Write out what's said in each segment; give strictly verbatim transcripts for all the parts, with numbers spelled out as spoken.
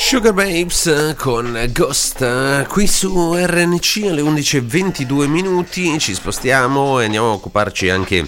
Sugababes con Ghost qui su R N C alle undici e ventidue minuti. Ci spostiamo e andiamo a occuparci anche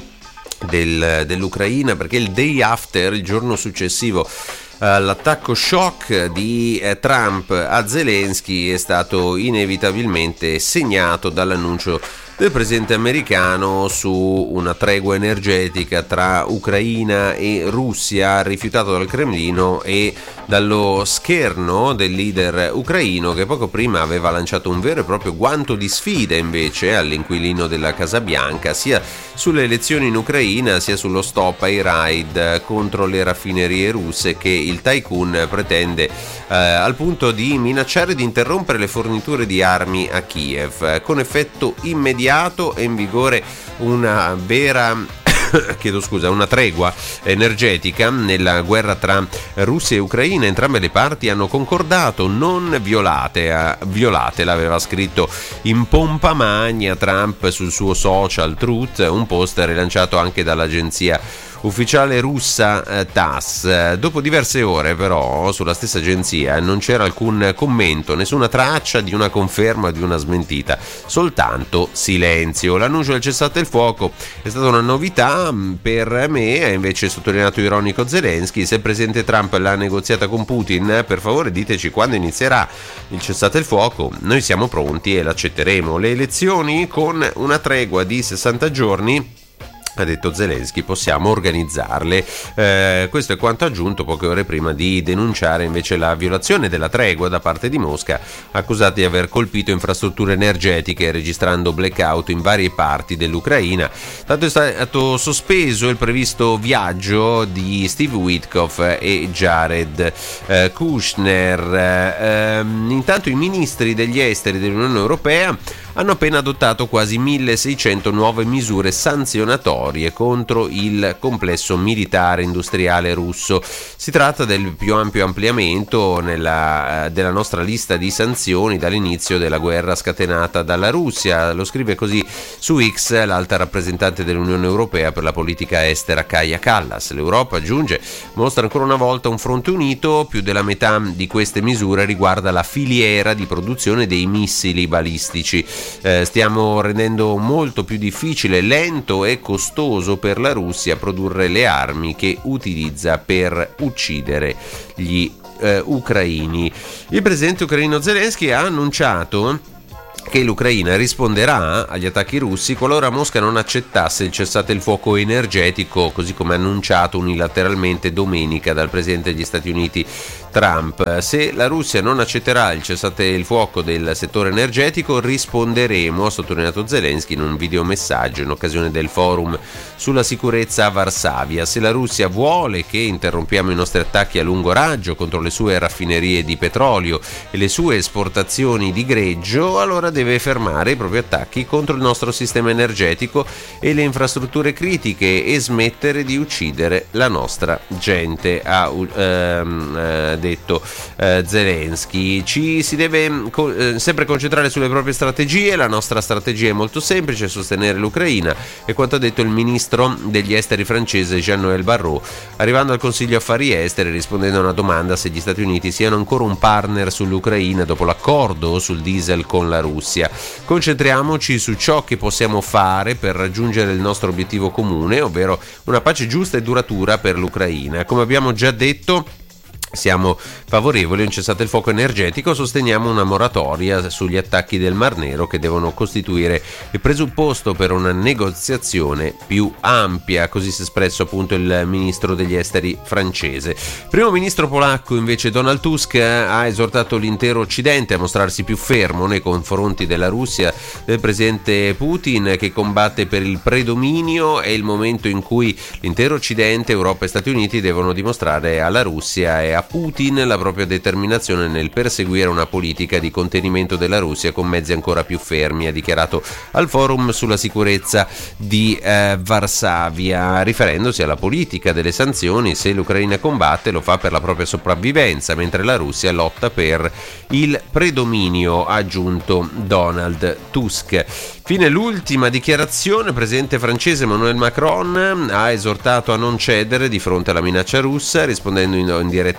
del, dell'Ucraina, perché il day after, il giorno successivo all'attacco shock di Trump a Zelensky, è stato inevitabilmente segnato dall'annuncio del presidente americano su una tregua energetica tra Ucraina e Russia, rifiutato dal Cremlino e dallo scherno del leader ucraino, che poco prima aveva lanciato un vero e proprio guanto di sfida invece all'inquilino della Casa Bianca, sia sulle elezioni in Ucraina sia sullo stop ai raid contro le raffinerie russe che il tycoon pretende eh, al punto di minacciare di interrompere le forniture di armi a Kiev, con effetto immediato. È in vigore una vera chiedo scusa, una tregua energetica nella guerra tra Russia e Ucraina. Entrambe le parti hanno concordato non violate, eh, violate l'aveva scritto in pompa magna Trump sul suo social Truth, un post rilanciato anche dall'agenzia ufficiale russa eh, T A S S. Dopo diverse ore però sulla stessa agenzia non c'era alcun commento, nessuna traccia di una conferma, di una smentita, soltanto silenzio. L'annuncio del cessate il fuoco è stata una novità per me, ha invece sottolineato ironico Zelensky. Se il presidente Trump l'ha negoziata con Putin, per favore diteci quando inizierà il cessate il fuoco, noi siamo pronti e l'accetteremo. Le elezioni con una tregua di sessanta giorni, ha detto Zelensky, possiamo organizzarle. Eh, questo è quanto aggiunto poche ore prima di denunciare invece la violazione della tregua da parte di Mosca, accusata di aver colpito infrastrutture energetiche registrando blackout in varie parti dell'Ucraina. Tanto è stato sospeso il previsto viaggio di Steve Witkoff e Jared eh, Kushner. Eh, intanto i ministri degli esteri dell'Unione Europea hanno appena adottato quasi milleseicento nuove misure sanzionatorie contro il complesso militare industriale russo. Si tratta del più ampio ampliamento nella, della nostra lista di sanzioni dall'inizio della guerra scatenata dalla Russia. Lo scrive così su X l'alta rappresentante dell'Unione Europea per la politica estera Kaja Kallas. L'Europa, aggiunge, mostra ancora una volta un fronte unito. Più della metà di queste misure riguarda la filiera di produzione dei missili balistici. Eh, stiamo rendendo molto più difficile, lento e costoso per la Russia produrre le armi che utilizza per uccidere gli eh, ucraini. Il presidente ucraino Zelensky ha annunciato che l'Ucraina risponderà agli attacchi russi qualora Mosca non accettasse il cessate il fuoco energetico, così come annunciato unilateralmente domenica dal presidente degli Stati Uniti Trump. Se la Russia non accetterà il cessate il fuoco del settore energetico, risponderemo, ha sottolineato Zelensky in un videomessaggio in occasione del forum sulla sicurezza a Varsavia. Se la Russia vuole che interrompiamo i nostri attacchi a lungo raggio contro le sue raffinerie di petrolio e le sue esportazioni di greggio, allora deve fermare i propri attacchi contro il nostro sistema energetico e le infrastrutture critiche e smettere di uccidere la nostra gente, ha ehm, eh, detto eh, Zelensky. Ci si deve co- eh, sempre concentrare sulle proprie strategie. La nostra strategia è molto semplice: sostenere l'Ucraina, è quanto ha detto il ministro degli esteri francese Jean-Noël Barrot, arrivando al Consiglio Affari Esteri, rispondendo a una domanda se gli Stati Uniti siano ancora un partner sull'Ucraina dopo l'accordo sul diesel con la Russia. Concentriamoci su ciò che possiamo fare per raggiungere il nostro obiettivo comune, ovvero una pace giusta e duratura per l'Ucraina. Come abbiamo già detto, siamo favorevoli a un cessate il fuoco energetico, sosteniamo una moratoria sugli attacchi del Mar Nero che devono costituire il presupposto per una negoziazione più ampia, così si è espresso appunto il ministro degli esteri francese. Primo ministro polacco invece Donald Tusk ha esortato l'intero Occidente a mostrarsi più fermo nei confronti della Russia del presidente Putin, che combatte per il predominio. È il momento in cui l'intero Occidente, Europa e Stati Uniti, devono dimostrare alla Russia e a Putin la propria determinazione nel perseguire una politica di contenimento della Russia con mezzi ancora più fermi, ha dichiarato al forum sulla sicurezza di eh, Varsavia, riferendosi alla politica delle sanzioni. Se l'Ucraina combatte lo fa per la propria sopravvivenza, mentre la Russia lotta per il predominio, ha aggiunto Donald Tusk. Fine l'ultima dichiarazione. Il presidente francese Emmanuel Macron ha esortato a non cedere di fronte alla minaccia russa, rispondendo indirettamente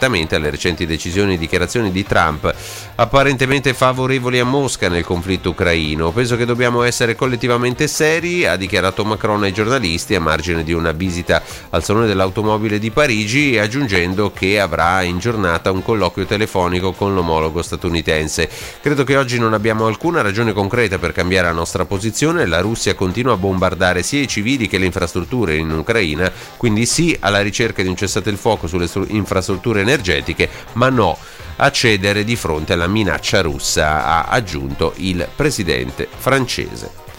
criticamente alle recenti decisioni e dichiarazioni di Trump, apparentemente favorevoli a Mosca nel conflitto ucraino. Penso che dobbiamo essere collettivamente seri, ha dichiarato Macron ai giornalisti a margine di una visita al Salone dell'Automobile di Parigi, aggiungendo che avrà in giornata un colloquio telefonico con l'omologo statunitense. Credo che oggi non abbiamo alcuna ragione concreta per cambiare la nostra posizione. La Russia continua a bombardare sia i civili che le infrastrutture in Ucraina, quindi sì alla ricerca di un cessate il fuoco sulle infrastrutture energetiche, ma no a cedere di fronte alla minaccia russa, ha aggiunto il presidente francese.